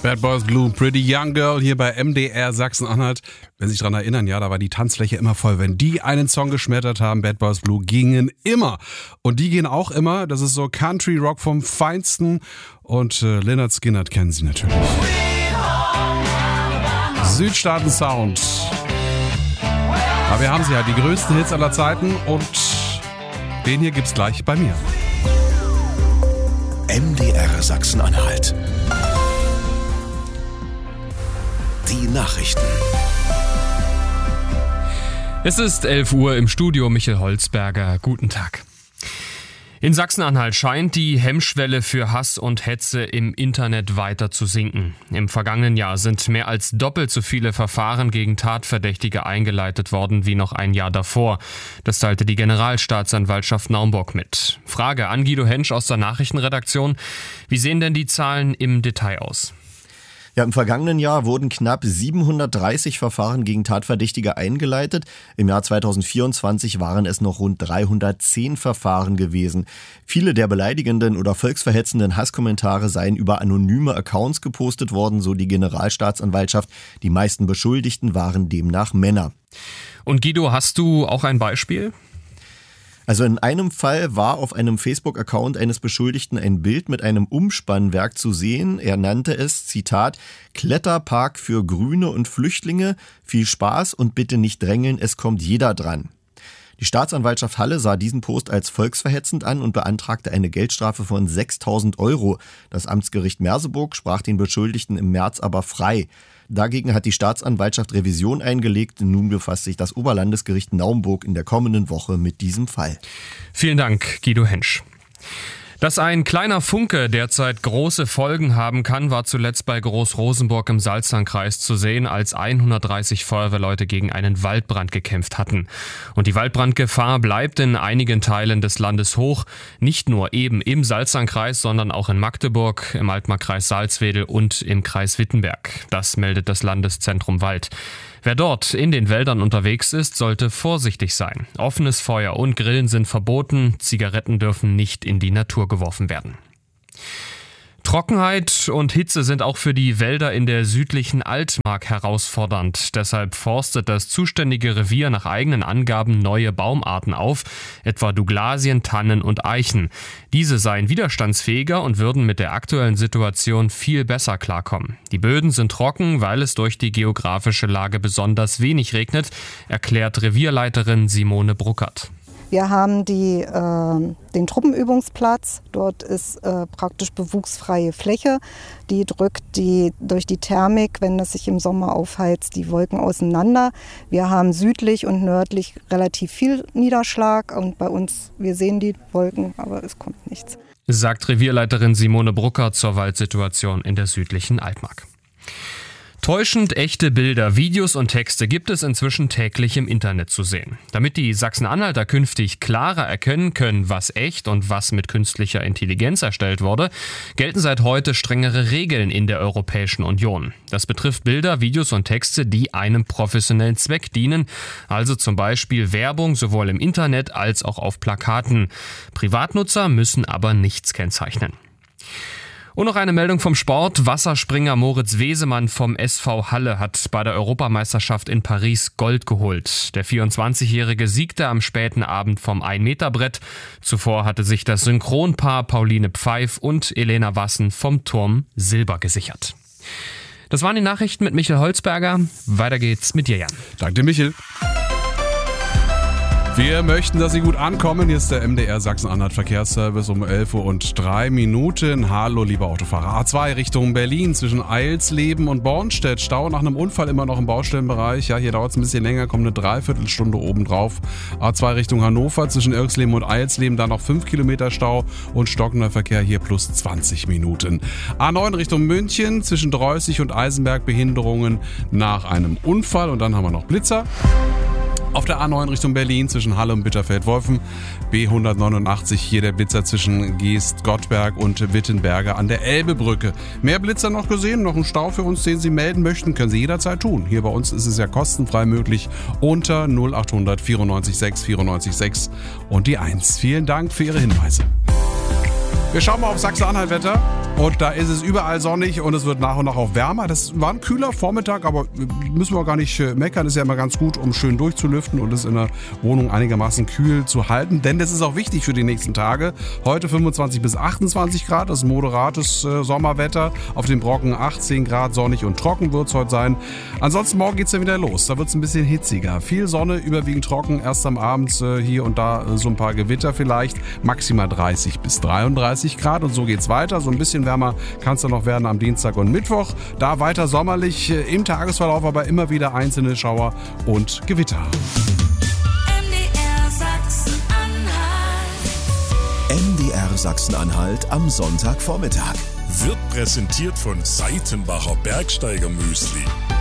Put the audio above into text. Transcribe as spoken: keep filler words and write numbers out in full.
Bad Boys Blue, Pretty Young Girl hier bei M D R Sachsen-Anhalt. Wenn Sie sich daran erinnern, ja, da war die Tanzfläche immer voll. Wenn die einen Song geschmettert haben, Bad Boys Blue, gingen immer. Und die gehen auch immer. Das ist so Country Rock vom Feinsten. Und äh, Lynyrd Skynyrd kennen Sie natürlich. Südstaaten Sound. Aber wir haben sie halt, die größten Hits aller Zeiten. Und den hier gibt's gleich bei mir. M D R Sachsen-Anhalt. Die Nachrichten. Es ist elf Uhr, im Studio Michael Holzberger. Guten Tag. In Sachsen-Anhalt scheint die Hemmschwelle für Hass und Hetze im Internet weiter zu sinken. Im vergangenen Jahr sind mehr als doppelt so viele Verfahren gegen Tatverdächtige eingeleitet worden wie noch ein Jahr davor. Das teilte die Generalstaatsanwaltschaft Naumburg mit. Frage an Guido Hensch aus der Nachrichtenredaktion. Wie sehen denn die Zahlen im Detail aus? Ja, im vergangenen Jahr wurden knapp siebenhundertdreißig Verfahren gegen Tatverdächtige eingeleitet. Im Jahr zweitausendvierundzwanzig waren es noch rund dreihundertzehn Verfahren gewesen. Viele der beleidigenden oder volksverhetzenden Hasskommentare seien über anonyme Accounts gepostet worden, so die Generalstaatsanwaltschaft. Die meisten Beschuldigten waren demnach Männer. Und Guido, hast du auch ein Beispiel? Also in einem Fall war auf einem Facebook-Account eines Beschuldigten ein Bild mit einem Umspannwerk zu sehen. Er nannte es, Zitat, Kletterpark für Grüne und Flüchtlinge. Viel Spaß und bitte nicht drängeln, es kommt jeder dran. Die Staatsanwaltschaft Halle sah diesen Post als volksverhetzend an und beantragte eine Geldstrafe von sechstausend Euro. Das Amtsgericht Merseburg sprach den Beschuldigten im März aber frei. Dagegen hat die Staatsanwaltschaft Revision eingelegt. Nun befasst sich das Oberlandesgericht Naumburg in der kommenden Woche mit diesem Fall. Vielen Dank, Guido Hensch. Dass ein kleiner Funke derzeit große Folgen haben kann, war zuletzt bei Groß-Rosenburg im Salzlandkreis zu sehen, als hundertdreißig Feuerwehrleute gegen einen Waldbrand gekämpft hatten. Und die Waldbrandgefahr bleibt in einigen Teilen des Landes hoch, nicht nur eben im Salzlandkreis, sondern auch in Magdeburg, im Altmarkkreis Salzwedel und im Kreis Wittenberg. Das meldet das Landeszentrum Wald. Wer dort in den Wäldern unterwegs ist, sollte vorsichtig sein. Offenes Feuer und Grillen sind verboten, Zigaretten dürfen nicht in die Natur geworfen werden. Trockenheit und Hitze sind auch für die Wälder in der südlichen Altmark herausfordernd. Deshalb forstet das zuständige Revier nach eigenen Angaben neue Baumarten auf, etwa Douglasien, Tannen und Eichen. Diese seien widerstandsfähiger und würden mit der aktuellen Situation viel besser klarkommen. Die Böden sind trocken, weil es durch die geografische Lage besonders wenig regnet, erklärt Revierleiterin Simone Bruckert. Wir haben die, äh, den Truppenübungsplatz. Dort ist äh, praktisch bewuchsfreie Fläche. Die drückt die, durch die Thermik, wenn es sich im Sommer aufheizt, die Wolken auseinander. Wir haben südlich und nördlich relativ viel Niederschlag. Und bei uns, wir sehen die Wolken, aber es kommt nichts. Sagt Revierleiterin Simone Bruckert zur Waldsituation in der südlichen Altmark. Täuschend echte Bilder, Videos und Texte gibt es inzwischen täglich im Internet zu sehen. Damit die Sachsen-Anhalter künftig klarer erkennen können, was echt und was mit künstlicher Intelligenz erstellt wurde, gelten seit heute strengere Regeln in der Europäischen Union. Das betrifft Bilder, Videos und Texte, die einem professionellen Zweck dienen, also zum Beispiel Werbung sowohl im Internet als auch auf Plakaten. Privatnutzer müssen aber nichts kennzeichnen. Und noch eine Meldung vom Sport. Wasserspringer Moritz Wesemann vom S V Halle hat bei der Europameisterschaft in Paris Gold geholt. Der vierundzwanzigjährige siegte am späten Abend vom ein-Meter-Brett. Zuvor hatte sich das Synchronpaar Pauline Pfeif und Elena Wassen vom Turm Silber gesichert. Das waren die Nachrichten mit Michael Holzberger. Weiter geht's mit dir, Jan. Danke, Michael. Wir möchten, dass Sie gut ankommen. Hier ist der M D R Sachsen-Anhalt Verkehrsservice um elf Uhr und drei Minuten. Hallo, liebe Autofahrer. A zwei Richtung Berlin zwischen Eilsleben und Bornstedt. Stau nach einem Unfall immer noch im Baustellenbereich. Ja, hier dauert es ein bisschen länger, kommt eine Dreiviertelstunde obendrauf. A zwei Richtung Hannover zwischen Irxleben und Eilsleben, dann noch fünf Kilometer Stau und stockender Verkehr hier plus zwanzig Minuten. A neun Richtung München zwischen Dreußig und Eisenberg Behinderungen nach einem Unfall und dann haben wir noch Blitzer. Auf der A neun Richtung Berlin zwischen Halle und Bitterfeld-Wolfen, B hundertneunundachtzig, hier der Blitzer zwischen Geest-Gottberg und Wittenberge an der Elbebrücke. Mehr Blitzer noch gesehen, noch ein Stau für uns, den Sie melden möchten, können Sie jederzeit tun. Hier bei uns ist es ja kostenfrei möglich unter null acht hundert vierundneunzig sechs vierundneunzig sechs und die eins. Vielen Dank für Ihre Hinweise. Wir schauen mal auf Sachsen-Anhalt-Wetter und da ist es überall sonnig und es wird nach und nach auch wärmer. Das war ein kühler Vormittag, aber müssen wir gar nicht meckern. Ist ja immer ganz gut, um schön durchzulüften und es in der Wohnung einigermaßen kühl zu halten. Denn das ist auch wichtig für die nächsten Tage. Heute fünfundzwanzig bis achtundzwanzig Grad, das ist moderates äh, Sommerwetter. Auf dem Brocken achtzehn Grad, sonnig und trocken wird es heute sein. Ansonsten morgen geht es ja wieder los. Da wird es ein bisschen hitziger. Viel Sonne, überwiegend trocken. Erst am Abend äh, hier und da äh, so ein paar Gewitter vielleicht. Maximal dreißig bis dreiunddreißig Grad und so geht's weiter. So ein bisschen wärmer kann es dann noch werden am Dienstag und Mittwoch. Da weiter sommerlich, äh, im Tagesverlauf aber immer wieder einzelne Schauer und Gewitter. M D R Sachsen-Anhalt. M D R Sachsen-Anhalt am Sonntagvormittag. Wird präsentiert von Seitenbacher Bergsteiger Müsli.